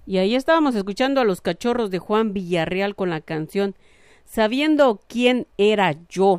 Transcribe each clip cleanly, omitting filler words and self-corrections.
Y ahí estábamos escuchando a los Cachorros de Juan Villarreal con la canción Sabiendo quién era yo.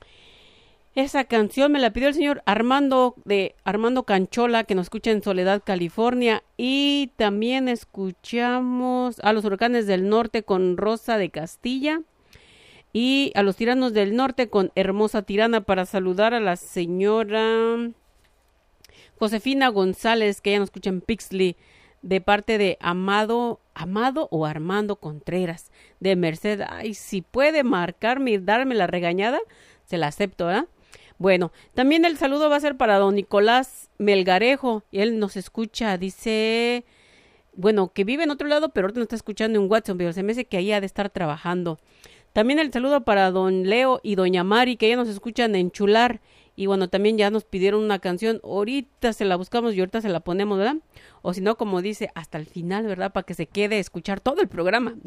Esa canción me la pidió el señor Armando de Armando Canchola, que nos escucha en Soledad, California. Y también escuchamos a los Huracanes del Norte con Rosa de Castilla. Y a los Tiranos del Norte con Hermosa Tirana, para saludar a la señora Josefina González, que ella nos escucha en Pixley, de parte de Amado o Armando Contreras, de Merced. Ay, si puede marcarme y darme la regañada, se la acepto, ¿verdad? Bueno, también el saludo va a ser para don Nicolás Melgarejo, y él nos escucha, dice, bueno, que vive en otro lado, pero ahorita nos está escuchando en WhatsApp, pero se me hace que ahí ha de estar trabajando. También el saludo para don Leo y doña Mari, que ya nos escuchan en Chular. Y bueno, también ya nos pidieron una canción. Ahorita se la buscamos y ahorita se la ponemos, ¿verdad? O si no, como dice, hasta el final, ¿verdad? Para que se quede a escuchar todo el programa.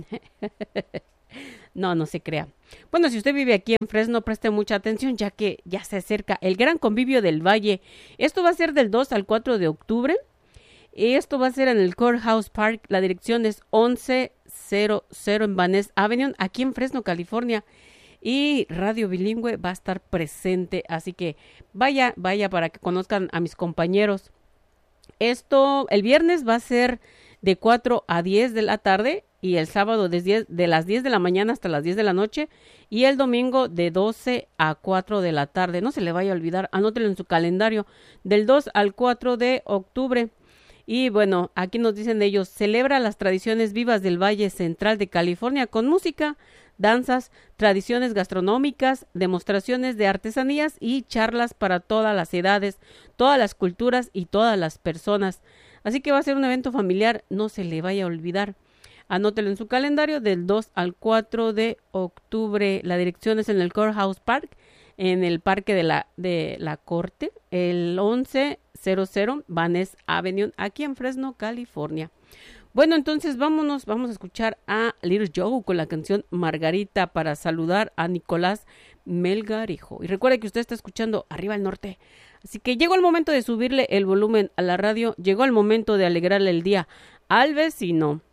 No, no se crea. Bueno, si usted vive aquí en Fresno, preste mucha atención, ya que ya se acerca el Gran Convivio del Valle. Esto va a ser del 2 al 4 de octubre. Esto va a ser en el Courthouse Park. La dirección es 1100 en Van Ness Avenue, aquí en Fresno, California. Y Radio Bilingüe va a estar presente, así que vaya para que conozcan a mis compañeros. Esto, el viernes va a ser de 4 a 10 de la tarde y el sábado de las 10 de la mañana hasta las 10 de la noche y el domingo de 12 a 4 de la tarde. No se le vaya a olvidar, anótelo en su calendario, del 2 al 4 de octubre. Y bueno, aquí nos dicen ellos, celebra las tradiciones vivas del Valle Central de California con música, danzas, tradiciones gastronómicas, demostraciones de artesanías y charlas para todas las edades, todas las culturas y todas las personas. Así que va a ser un evento familiar, no se le vaya a olvidar. Anótelo en su calendario del 2 al 4 de octubre. La dirección es en el Courthouse Park, en el Parque de la Corte, el 1100 Van Ness Avenue, aquí en Fresno, California. Bueno, entonces vamos a escuchar a Little Joe con la canción Margarita para saludar a Nicolás Melgarejo. Y recuerde que usted está escuchando Arriba el Norte. Así que llegó el momento de subirle el volumen a la radio, llegó el momento de alegrarle el día al vecino.